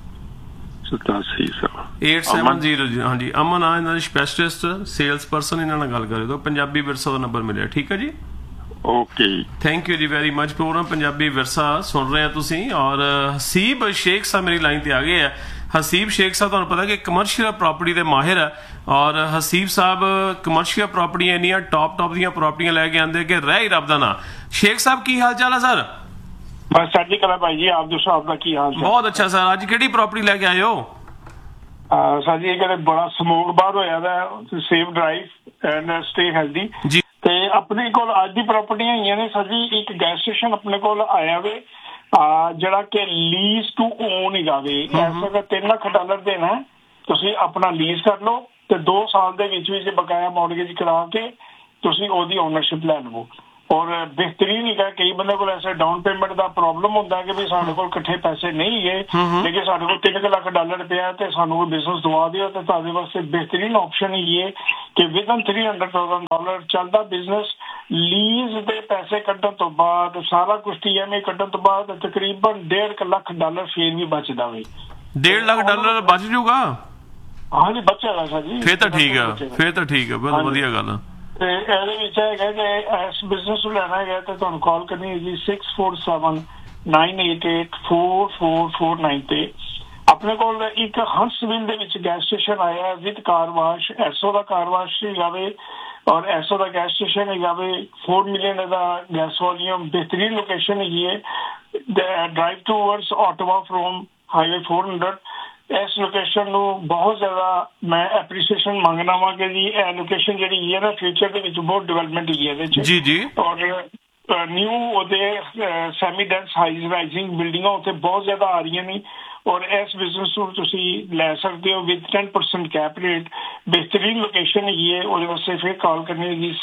8700 ਹਾਂਜੀ, ਅਮਨ ਆ ਇਹਨਾਂ ਦੇ ਸਪੈਸ਼ਲਿਸਟ ਸੇਲਸ ਪਰਸਨ, ਇਹਨਾਂ ਨਾਲ ਗੱਲ ਕਰਿਓ। ਪੰਜਾਬੀ ਵਿਰਸਾ ਦਾ ਨੰਬਰ ਮਿਲਿਆ। ਠੀਕ ਹੈ ਜੀ, ਓਕੇ, ਥੈਂਕ ਯੂ ਜੀ ਵੈਰੀ ਮਚ। ਪ੍ਰੋਗਰਾਮ ਪੰਜਾਬੀ ਵਿਰਸਾ ਸੁਣ ਰਹੇ ਆ ਤੁਸੀਂ, ਔਰ ਹਸੀਬ ਸ਼ੇਖ ਸਾਹਿਬ ਮੇਰੀ ਲਾਈਨ ਤੇ ਆ ਗਏ ਆ। ਹਸੀਬ ਸ਼ੇਖ ਸਾਹਿਬ ਤੁਹਾਨੂੰ ਪਤਾ ਕਿ ਕਮਰਸ਼ੀਅਲ ਪ੍ਰਾਪਰਟੀ ਦੇ ਮਾਹਿਰ ਆ, ਔਰ ਹਸੀਬ ਸਾਹਿਬ ਕਮਰਸ਼ੀਅਲ ਪ੍ਰਾਪਰਟੀਆਂ ਇੰਨੀਆਂ ਟੌਪ ਦੀਆਂ ਪ੍ਰਾਪਰਟੀਆਂ ਲੈ ਕੇ ਆਉਂਦੇ ਕਿ ਰਹਿ ਹੀ ਰੱਬ ਦਾ ਨਾਂ। ਸ਼ੇਖ ਸਾਹਿਬ ਕੀ ਹਾਲ ਚਾਲ ਹੈ ਸਰ? ਬਸ ਸਾਡੀ ਕਲਾ ਭਾਈ ਜੀ, ਆਪ ਦੱਸੋ ਆਪਦਾ ਕੀ ਹਾਲ ਚਾਲ? ਬਹੁਤ ਅੱਛਾ ਸਰ। ਅੱਜ ਕਿਹੜੀ ਪ੍ਰਾਪਰਟੀ ਲੈ ਕੇ ਆਏ ਹੋ? ਸਰ ਜੀ ਇਹ ਬੜਾ ਸਮੂਲ ਬਾਹਰ ਹੋਇਆ ਦਾ safe drive and stay healthy ਜੀ। ਤੇ ਆਪਣੇ ਕੋਲ ਅੱਜ ਦੀ ਪ੍ਰਾਪਰਟੀਆਂ ਹੈਗੀਆਂ ਨੇ ਸਰ ਜੀ। ਇੱਕ ਗੈਸ ਸਟੇਸ਼ਨ ਆਪਣੇ ਕੋਲ ਆਇਆ ਵੇ ਜਿਹੜਾ ਕਿ ਲੀਜ਼ ਟੂ ਓਨ ਹੈਗਾ ਵੇ। ਐਸਾ $3 ਲੱਖ ਦੇਣਾ, ਤੁਸੀਂ ਆਪਣਾ ਲੀਜ਼ ਕਰ ਲਓ ਤੇ 2 ਸਾਲ ਦੇ ਵਿੱਚ ਬਕਾਇਆ ਮੌਰਗੇਜ ਕਰਾ ਕੇ ਤੁਸੀਂ ਉਹਦੀ ਓਨਰਸ਼ਿਪ ਲੈ ਲਵੋ। ਔਰ ਬਿਹਤਰੀਨ ਹੈਗਾ। ਕਈ ਬੰਦੇ ਕੋਲ ਐਸਾ ਡਾਊਨ ਪੇਮੈਂਟ ਦਾ ਪ੍ਰੋਬਲਮ ਹੁੰਦਾ ਕਿ ਵੀ ਸਾਡੇ ਕੋਲ ਇਕੱਠੇ ਪੈਸੇ ਨਹੀਂ ਹੈ, ਲੇਕਿਨ ਸਾਡੇ ਕੋਲ $3 ਲੱਖ ਪਿਆ ਤੇ ਸਾਨੂੰ ਕੋਈ ਬਿਜ਼ਨਸ ਦਵਾ ਦਿਓ, ਤੇ ਤੁਹਾਡੇ ਵਾਸਤੇ ਬਿਹਤਰੀਨ ਆਪਸ਼ਨ ਹੀ ਹੈ ਕਿ ਵਿਦਨ $300,000 ਚੱਲਦਾ ਬਿਜ਼ਨਸ। ਲੀਜ਼ ਦੇ ਪੈਸੇ ਕੱਢਣ ਤੋਂ ਬਾਅਦ, ਸਾਰਾ ਕੁਝ TMA ਕੱਢਣ ਤੋਂ ਬਾਅਦ ਤਕਰੀਬਨ $1.5 ਲੱਖ ਫੇਰ ਵੀ ਬਚਦਾ ਵੇ। $1.5 ਲੱਖ ਬਚ ਜੂਗਾ? ਹਾਂਜੀ ਬਚੇਗਾ ਸਰ ਜੀ। ਫੇਰ ਤਾਂ ਠੀਕ ਆ, ਬਹੁਤ ਵਧੀਆ ਗੱਲ ਆ। ਤੇ ਇਹਦੇ ਵਿੱਚ ਹੈਗਾ ਕਿ ਇਸ ਬਿਜ਼ਨਸ ਨੂੰ ਲੈਣਾ ਹੈਗਾ ਤੇ ਤੁਹਾਨੂੰ ਕਾਲ ਕਰਨੀ ਹੈ ਜੀ 6479884449 ਤੇ। ਆਪਣੇ ਕੋਲ ਇੱਕ ਹੰਸਵਿਲ ਦੇ ਵਿੱਚ ਗੈਸ ਸਟੇਸ਼ਨ ਆਇਆ with car wash. ਐਸੋ the car wash ਹੈਗਾ ਵੇ, ਔਰ ਐਸੋ ਦਾ ਗੈਸ ਸਟੇਸ਼ਨ ਹੈਗਾ ਵੇ। 4 ਮਿਲੀਅਨ ਦਾ ਗੈਸ ਵੋਲੀਅਮ, ਬਿਹਤਰੀਨ ਲੋਕੇਸ਼ਨ ਹੈਗੀ ਹੈ। Drive towards ਆਟੋਵਾ from highway 400। ਇਸ ਲੋਕੇਸ਼ਨ ਨੂੰ ਬਹੁਤ ਜ਼ਿਆਦਾ ਮੈਂ ਐਪਰੀਸੀਏਸ਼ਨ ਮੰਗਣਾ ਵਾ ਕਿ ਜੀ ਇਹ ਲੋਕੇਸ਼ਨ ਜਿਹੜੀ ਹੈ ਨਾ ਫਿਊਚਰ ਦੇ ਵਿੱਚ ਬਹੁਤ ਡਿਵੈਲਪਮੈਂਟ ਹੈਗੀ ਇਹਦੇ ਵਿੱਚ ਜੀ ਜੀ। ਔਰ ਨਿਊ ਉਹਦੇ ਸੈਮੀ ਡੈਂਸ ਹਾਈ ਰਾਈਜ਼ਿੰਗ ਬਿਲਡਿੰਗਾਂ ਉੱਥੇ ਬਹੁਤ ਜ਼ਿਆਦਾ ਆ ਰਹੀਆਂ ਨੇ, ਔਰ ਇਸ ਬਿਜ਼ਨਸ ਨੂੰ ਤੁਸੀਂ ਲੈ ਸਕਦੇ ਹੋ ਵਿਦ 10% ਕੈਪ ਰੇਟ। ਬਿਹਤਰੀਨ ਲੋਕੇਸ਼ਨ ਹੈਗੀ ਹੈ। ਉਹਦੇ ਵਾਸਤੇ ਫਿਰ ਕਾਲ ਕਰਨੀ ਹੈਗੀ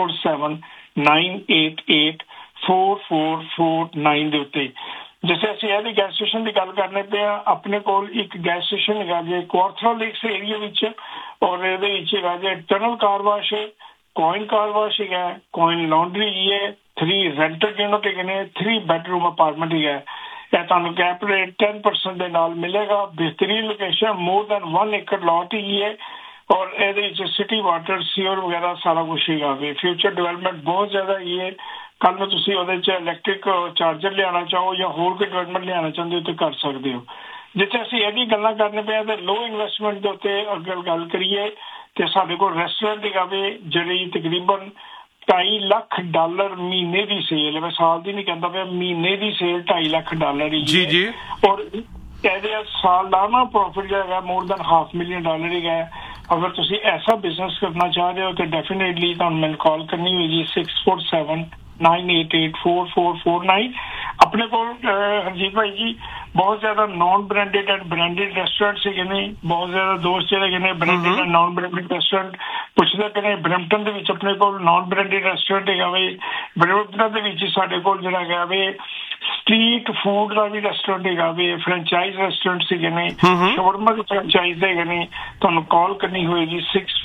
6479884449 ਦੇ ਉੱਤੇ। ਜਿਵੇਂ ਅਸੀਂ ਇਹਦੀ ਗੈਸ ਸਟੇਸ਼ਨ ਦੀ ਗੱਲ ਕਰਨੇ ਪਏ ਆ, ਆਪਣੇ ਕੋਲ ਇੱਕ ਗੈਸ ਸਟੇਸ਼ਨ ਹੈਗਾ ਜੇ ਕੁਆਰਥਰਾ ਲੇਕਸ ਏਰੀਆ ਵਿੱਚ, ਔਰ ਇਹਦੇ ਵਿੱਚ ਹੈਗਾ ਜੇ ਟਨਲ ਕਾਰ ਵਾਸ਼ ਹੈ, ਕੋਇਨ ਕਾਰ ਵਾਸ਼ ਹੈਗਾ, ਕੋਇਨ ਲਾਂਡਰੀ ਹੈ, 3 ਰੈਂਟਲ ਯੂਨਿਟ ਹੈਗੇ ਨੇ, 3 ਬੈਡਰੂਮ ਅਪਾਰਟਮੈਂਟ ਹੈਗਾ। ਇਹ ਤੁਹਾਨੂੰ ਕੈਪ ਰੇਟ 10% ਦੇ ਨਾਲ ਮਿਲੇਗਾ। ਬਿਹਤਰੀਨ ਲੋਕੇਸ਼ਨ, ਮੋਰ ਦੈਨ 1 ਏਕੜ ਲਾਟ ਹੀ ਹੈ, ਔਰ ਇਹਦੇ ਵਿੱਚ ਸਿਟੀ ਵਾਟਰ ਸੀਵਰ ਵਗੈਰਾ ਸਾਰਾ ਕੁਛ ਹੈਗਾ ਵੇ। ਫਿਊਚਰ ਡਿਵੈਲਪਮੈਂਟ ਬਹੁਤ ਜ਼ਿਆਦਾ ਹੀ ਹੈ। ਕੱਲ ਨੂੰ ਤੁਸੀਂ ਉਹਦੇ 'ਚ ਇਲੈਕਟ੍ਰਿਕ ਚਾਰਜਰ ਲਿਆਉਣਾ ਚਾਹੋ ਜਾਂ ਹੋਰ ਕੋਈ ਡਿਵੈਲਪਮੈਂਟ ਲਿਆਉਣਾ ਚਾਹੁੰਦੇ ਹੋ ਤਾਂ ਕਰ ਸਕਦੇ ਹੋ। ਜਿੱਥੇ ਅਸੀਂ ਇਹਦੀ ਗੱਲਾਂ ਕਰਨੇ ਪਏ ਤੇ ਲੋ ਇਨਵੈਸਟਮੈਂਟ ਦੇ ਉੱਤੇ ਅਗਰ ਗੱਲ ਕਰੀਏ ਤੇ ਸਾਡੇ ਕੋਲ ਰੈਸਟੋਰੈਂਟ ਹੈਗਾ ਵੇ ਜਿਹੜੀ ਤਕਰੀਬਨ $2.5 ਲੱਖ ਮਹੀਨੇ ਦੀ ਸੇਲ ਹੈ। ਮੈਂ ਸਾਲ ਦੀ ਨਹੀਂ ਕਹਿੰਦਾ ਪਿਆ, ਮਹੀਨੇ ਦੀ ਸੇਲ $2.5 ਲੱਖ ਹੀ ਜੀ ਜੀ। ਔਰ ਇਹਦੇ ਸਾਲਾਨਾ ਪ੍ਰੋਫਿਟ ਜਿਹੜਾ ਹੈਗਾ ਮੋਰ ਦੈਨ $500,000 ਹੈਗਾ। ਅਗਰ ਤੁਸੀਂ ਐਸਾ ਬਿਜ਼ਨਸ ਕਰਨਾ ਚਾਹ ਰਹੇ ਹੋ ਤਾਂ ਡੈਫੀਨੇਟਲੀ ਤੁਹਾਨੂੰ ਮੈਨੂੰ ਕਾਲ ਕਰਨੀ ਹੋਏਗੀ 6479884449। ਆਪਣੇ ਕੋਲ ਹਰਜੀਤ ਭਾਈ ਜੀ ਬਹੁਤ ਜ਼ਿਆਦਾ naan branded and branded restaurant ਹੈਗੇ ਨੇ। ਬਹੁਤ ਜ਼ਿਆਦਾ ਦੋਸਤ ਜਿਹੜੇ ਹੈਗੇ ਨੇ branded and naan branded restaurant ਪੁੱਛਦੇ ਪਏ ਨੇ। ਬਰੈਂਪਟਨ ਦੇ ਵਿੱਚ ਆਪਣੇ ਕੋਲ ਨਾਨ ਬ੍ਰਾਂਡਡ ਰੈਸਟੋਰੈਂਟ ਹੈਗਾ ਵੇ। ਬਰੈਂਪਟਨ ਦੇ ਵਿੱਚ ਸਾਡੇ ਕੋਲ ਜਿਹੜਾ ਹੈਗਾ ਵੇ ਸਟਰੀਟ ਫੂਡ ਦਾ ਵੀ ਰੈਸਟੋਰੈਂਟ ਹੈਗਾ ਵੇ। ਫਰੈਂਚਾਈਜ਼ ਰੈਸਟੋਰੈਂਟ ਹੈਗੇ ਨੇ, ਸ਼ਾਵਰਮਾ ਦੇ ਫਰੈਂਚਾਈਜ਼ ਹੈਗੇ ਨੇ। ਤੁਹਾਨੂੰ ਕਾਲ ਕਰਨੀ ਹੋਏਗੀ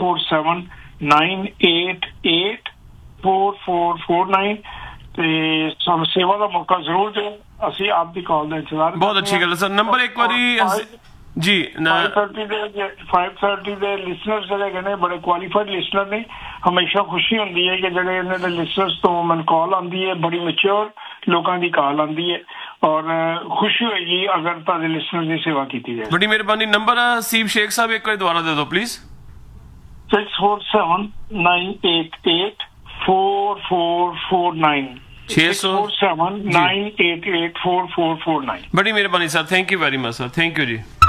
647-988-4449 ਤੇ ਸਾਨੂੰ ਸੇਵਾ ਦਾ ਮੌਕਾ ਜ਼ਰੂਰ ਦਿਓ। ਅਸੀਂ ਆਪ ਦੀ ਕਾਲ ਦਾ ਇੰਤਜ਼ਾਰ। ਬਹੁਤ ਅੱਛੀ ਗੱਲ ਸਰ। ਨੰਬਰ ਇੱਕ ਵਾਰੀ ਜੀ 5:30 ਦੇ ਲਿਸਨਰਸ ਜਿਹੜੇ ਹੈਗੇ ਨੇ ਬੜੇ ਕੁਆਲੀਫਾਈਡ ਲਿਸਨਰ ਨੇ। ਹਮੇਸ਼ਾ ਖੁਸ਼ੀ ਹੁੰਦੀ ਹੈ ਕਿ ਜਿਹੜੇ ਇਹਨਾਂ ਦੇ ਲਿਸਨਰਸ ਤੋਂ ਮੈਨੂੰ ਕਾਲ ਆਉਂਦੀ ਹੈ, ਬੜੀ ਮੈਚੁਰ ਲੋਕਾਂ ਦੀ ਕਾਲ ਆਉਂਦੀ ਹੈ ਔਰ ਖੁਸ਼ੀ ਹੋਏਗੀ ਅਗਰ ਤੁਹਾਡੇ ਲਿਸਨਰ ਦੀ ਸੇਵਾ ਕੀਤੀ ਜਾਏ। ਬੜੀ ਮਿਹਰਬਾਨੀ। ਨੰਬਰ ਹਸੀਬ ਸ਼ੇਖ ਸਾਹਿਬ ਇੱਕ ਵਾਰੀ ਦੁਬਾਰਾ ਦੇ ਦਿਓ ਪਲੀਜ਼। 647-988-4449 647-988-4449। ਬੜੀ ਮਿਹਰਬਾਨੀ sir. Thank you very much sir. Thank you ਜੀ।